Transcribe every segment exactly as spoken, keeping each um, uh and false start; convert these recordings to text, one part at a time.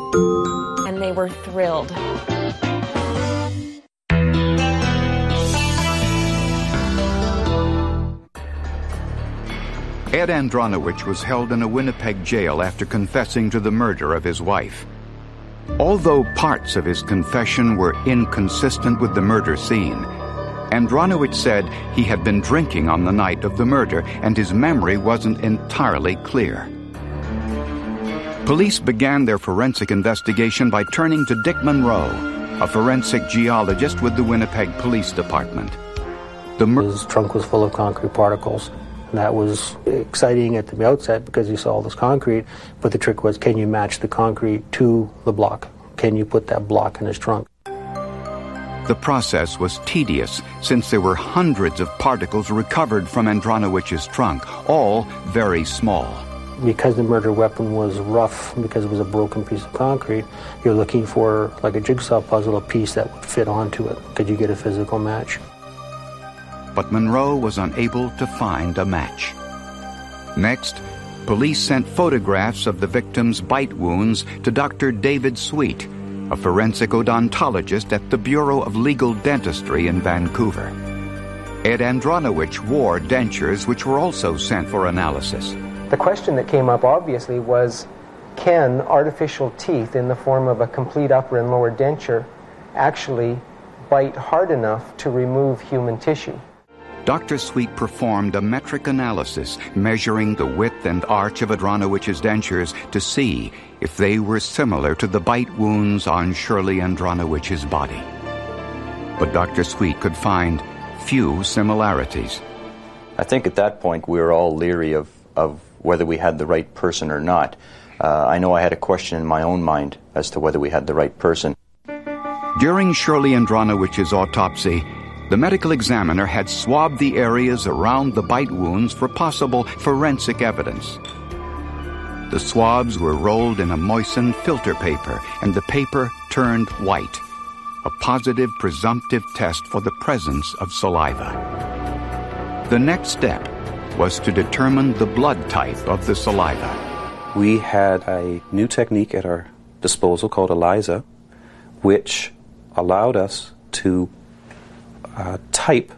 And they were thrilled. Ed Andronowicz was held in a Winnipeg jail after confessing to the murder of his wife. Although parts of his confession were inconsistent with the murder scene, Andronowicz said he had been drinking on the night of the murder and his memory wasn't entirely clear. Police began their forensic investigation by turning to Dick Monroe, a forensic geologist with the Winnipeg Police Department. The mur- His trunk was full of concrete particles. And that was exciting at the outset because you saw all this concrete, but the trick was, can you match the concrete to the block? Can you put that block in his trunk? The process was tedious since there were hundreds of particles recovered from Andronowicz's trunk, all very small. Because the murder weapon was rough, because it was a broken piece of concrete, you're looking for, like a jigsaw puzzle, a piece that would fit onto it. Could you get a physical match? But Monroe was unable to find a match. Next, police sent photographs of the victim's bite wounds to Doctor David Sweet, a forensic odontologist at the Bureau of Legal Dentistry in Vancouver. Ed Andronowicz wore dentures which were also sent for analysis. The question that came up obviously was, can artificial teeth in the form of a complete upper and lower denture actually bite hard enough to remove human tissue? Doctor Sweet performed a metric analysis measuring the width and arch of Andronowicz's dentures to see if they were similar to the bite wounds on Shirley Andronowicz's body. But Doctor Sweet could find few similarities. I think at that point we were all leery of, of whether we had the right person or not. Uh, I know I had a question in my own mind as to whether we had the right person. During Shirley Andronowicz's autopsy, the medical examiner had swabbed the areas around the bite wounds for possible forensic evidence. The swabs were rolled in a moistened filter paper, and the paper turned white, a positive presumptive test for the presence of saliva. The next step was to determine the blood type of the saliva. We had a new technique at our disposal called ELISA, which allowed us to Uh, type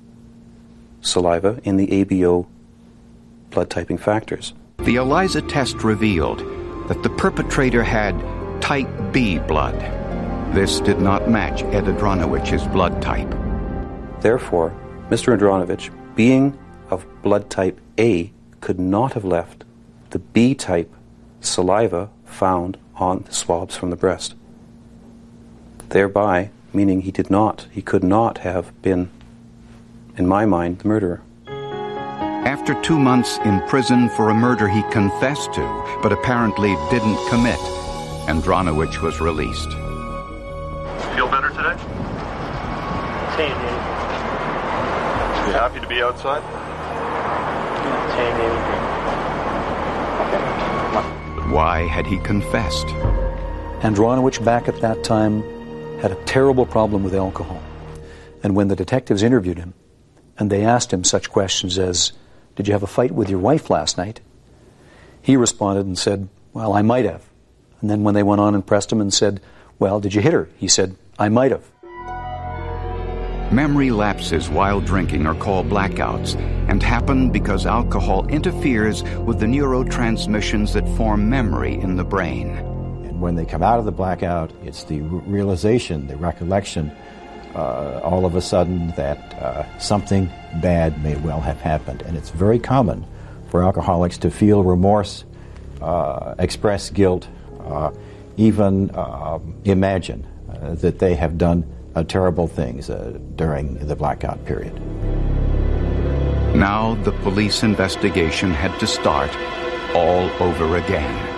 saliva in the A B O blood typing factors. The ELISA test revealed that the perpetrator had type B blood. This did not match Ed Andronowicz's blood type. Therefore, Mister Andronowicz, being of blood type A, could not have left the B type saliva found on the swabs from the breast. Thereby, meaning he did not, he could not have been, in my mind, the murderer. After two months in prison for a murder he confessed to, but apparently didn't commit, Andronowicz was released. Feel better today? Same, dude. You happy to be outside? Same, dude. But why had he confessed? Andronowicz, back at that time, had a terrible problem with alcohol. And when the detectives interviewed him, and they asked him such questions as, did you have a fight with your wife last night? He responded and said, well, I might have. And then when they went on and pressed him and said, well, did you hit her? He said, I might have. Memory lapses while drinking are called blackouts and happen because alcohol interferes with the neurotransmissions that form memory in the brain. When they come out of the blackout, it's the realization, the recollection, uh, all of a sudden that uh, something bad may well have happened. And it's very common for alcoholics to feel remorse, uh, express guilt, uh, even uh, imagine uh, that they have done uh, terrible things uh, during the blackout period. Now the police investigation had to start all over again.